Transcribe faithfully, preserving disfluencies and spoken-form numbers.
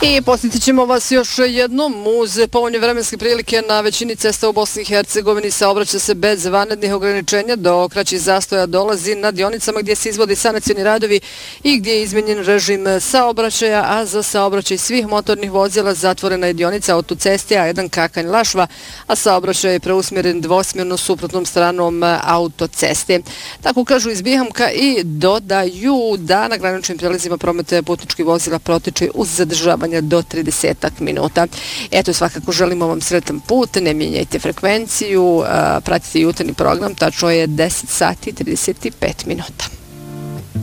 I posjetit ćemo vas još jednom uz povoljne vremenske prilike na većini cesta u Bosni i Hercegovini. Saobraća se bez vanrednih ograničenja, do kraćih zastoja dolazi na dionicama gdje se izvodi sanacioni radovi i gdje je izmenjen režim saobraćaja, a za saobraćaj svih motornih vozila zatvorena je dionica autoceste A jedan Kakanj-Lašva, a saobraćaj je preusmjeren dvosmjerno suprotnom stranom autoceste. Tako kažu iz Bihamka i dodaju da na graničnim prijelazima prometa putničkih vozila protiče uz zadržavanje do trideset minuta. Eto, svakako želimo vam sretan put, ne mijenjajte frekvenciju, pratite jutarnji program, tačno je deset sati i trideset pet minuta.